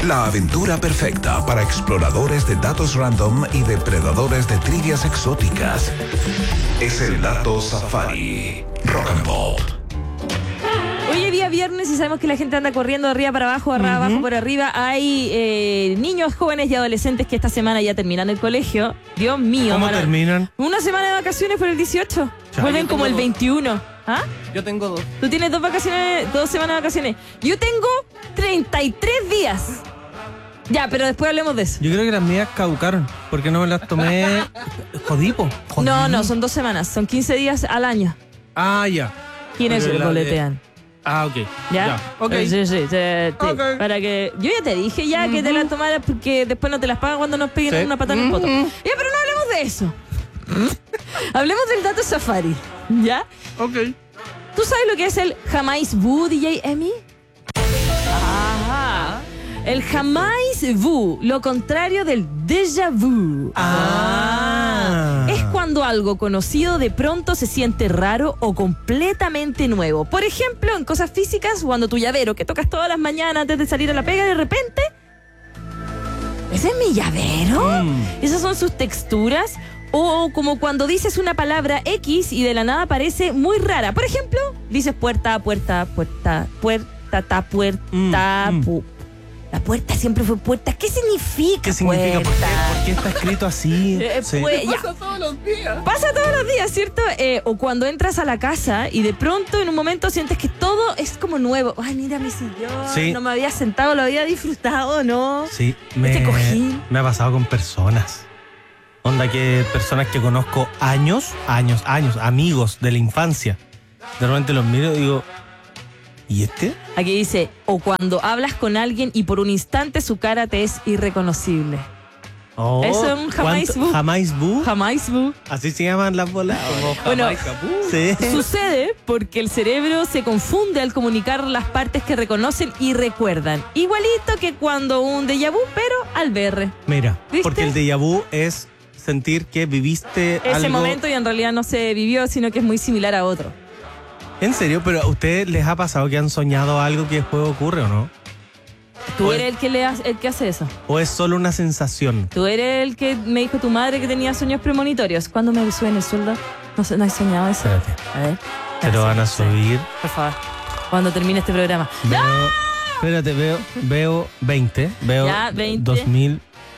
La aventura perfecta para exploradores de datos random y depredadores de trivias exóticas. Es el Dato Safari. Rock and Pop. Hoy es día viernes y sabemos que la gente anda corriendo de arriba para abajo, de abajo por arriba. Hay niños, jóvenes y adolescentes que esta semana ya terminan el colegio. Dios mío. ¿Cómo terminan? Una semana de vacaciones por el 18. Vuelven como el 21. ¿Ah? Yo tengo 2. Tú tienes 2 semanas de vacaciones. Yo tengo 33 días. Ya, pero después hablemos de eso. Yo creo que las mías caducaron, porque no me las tomé. Jodipo. No, son 2 semanas. Son 15 días al año. Ah, ya. ¿Quiénes Porque boletean? Ok. ¿Ya? Ok. Sí. Ok. Para que... Yo ya te dije ya que te las tomaras porque después no te las pagan cuando nos peguen una patada en el poto. Ya, pero no hablemos de eso. Hablemos del Dato Safari. ¿Ya? Ok. ¿Tú sabes lo que es el Jamás Vu, DJ Emi? Ajá. El Jamás Vu, lo contrario del déjà vu. Es cuando algo conocido de pronto se siente raro o completamente nuevo. Por ejemplo, en cosas físicas, cuando tu llavero que tocas todas las mañanas antes de salir a la pega, de repente... ¿Ese es mi llavero? Esas son sus texturas. O como cuando dices una palabra X y de la nada parece muy rara. Por ejemplo, dices puerta. La puerta siempre fue puerta. ¿Qué significa? ¿Qué significa? Puerta? ¿Por qué está escrito así? Sí. Pasa todos los días. Pasa todos los días, ¿cierto? O cuando entras a la casa y de pronto en un momento sientes que todo es como nuevo. Ay, mira mi sillón. Sí. No me había sentado, lo había disfrutado, ¿no? Sí, Este cojín. me ha pasado con personas. Onda que personas que conozco años, amigos de la infancia. De repente los miro y digo, ¿y este? Aquí dice, o cuando hablas con alguien y por un instante su cara te es irreconocible. Oh, Eso es un Jamás Bu. Jamás Bu. Jamás Bu. Así se llaman las bolas. Bueno, Sí. sucede porque el cerebro se confunde al comunicar las partes que reconocen y recuerdan. Igualito que cuando un déjà vu, pero al BR. Mira, ¿Viste? porque el déjà vu es sentir que viviste Ese algo. momento y en realidad no se vivió, sino que es muy similar a otro. En serio, pero ¿a ustedes les ha pasado que han soñado algo que después ocurre o no? ¿Tú Pues- eres el que hace eso? ¿O es solo una sensación? ¿Tú eres el que me dijo tu madre que tenía sueños premonitorios? ¿Cuándo me suben el sueldo? ¿No has soñado eso? Espérate. A ver. Te lo van a subir. Por favor. Cuando termine este programa. Espérate, veo 20. Veo Ya, 20. 2000.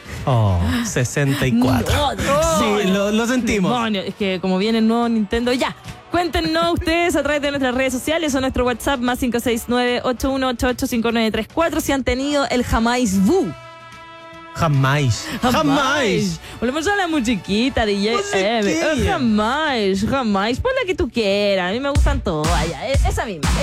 64. Sí, lo sentimos. Demonios, es que como viene el nuevo Nintendo, ya. Cuéntenos ustedes a través de nuestras redes sociales o nuestro WhatsApp más 569-8188-5934 si han tenido el Jamás Vu. Jamás. Volvemos a la musiquita, DJ M. Musiquilla. Jamás. Pon la que tú quieras. A mí me gustan todas. Esa misma.